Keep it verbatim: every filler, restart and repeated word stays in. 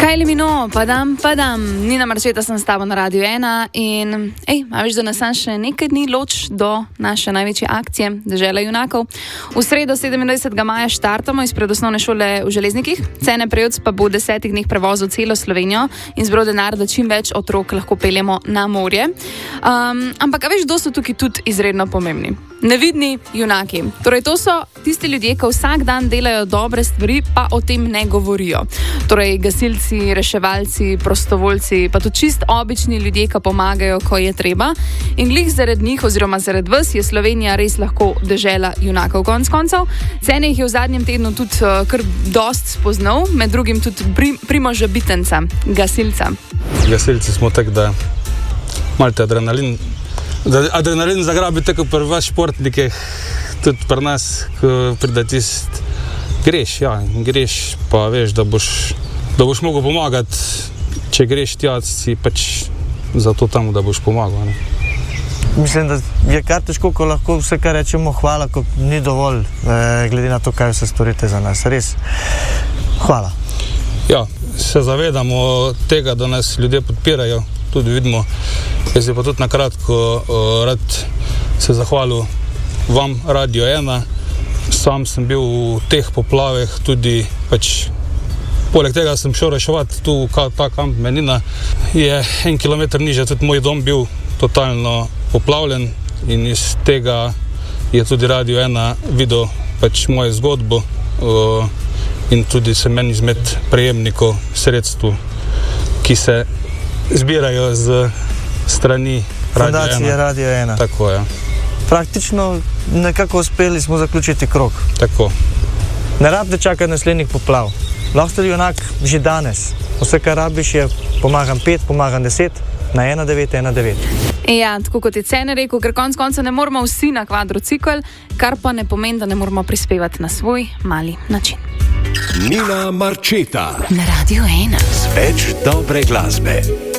Kylie Minogue, padam, padam. Nina Marčeta sem s tabo na Radiu ena in ej, a veš, da nas še nekaj dni loč do naše največje akcije Dežela junakov. V sredo sedemindvajsetega maja štartamo izpred osnovne šole v Železnikih. Cene prejec pa bo v desetih dneh prevozil celo Slovenijo in zbral denar, da čim več otrok lahko peljemo na morje. Um, ampak a veš, kdo so tukaj tudi izredno pomembni? Nevidni junaki. Torej, to so tisti ljudje, ki vsak dan delajo dobre stvari, pa o tem ne govorijo. Torej, gasilci, reševalci, prostovoljci, pa tudi čist obični ljudje, ki pomagajo, ko je treba. In glih zaradi njih oziroma zaradi vas je Slovenija res lahko dežela junakov. Konc koncev, cene jih je v zadnjem tednu tudi uh, kar dost spoznal, med drugim tudi prim, Primoža Bitenca, gasilca. Gasilci smo tak, da malite adrenalin, da adrenalin zagrabi tako pri vas športnikih, tudi pri nas, ko pride tist, greš, ja, greš, pa veš, da boš, da boš mogel pomagati, če greš tja, si pač zato tam, da boš pomagal, ne. Mislim, da je kar težko, ko lahko vse, kar rečemo hvala, ko ni dovolj, eh, glede na to, kaj vse storite za nas. Res, hvala. Ja, se zavedamo tega, da nas ljudje podpirajo, tudi vidimo. Jaz je pa tudi nakratko uh, rad se zahvalil vam, Radio ena. Sam sem bil v teh poplavah tudi, pač, poleg tega sem šel reševati tu, ta kamp Menina. Je en kilometer niže tudi moj dom bil totalno poplavljen in iz tega je tudi Radio ena videl pač mojo zgodbo uh, in tudi sem en izmed prejemnikov sredstv, ki se zbirajo z strani Fundacije Radio ena. Tako je. Praktično nekako uspeli smo zaključiti krog. Tako. Ne rabite čakati naslednjih poplav. Lahko ste junak že danes. Vse, kar rabiš, je pomagam pet, pomagam deset, na ena devet ena devet. Ja, tako kot je Cene rekel, ker konc konca ne moramo vsi na kvadrocikl, kar pa ne pomeni, da ne moramo prispevati na svoj mali način. Nina Marčeta na Radiu ena. Več dobre glasbe.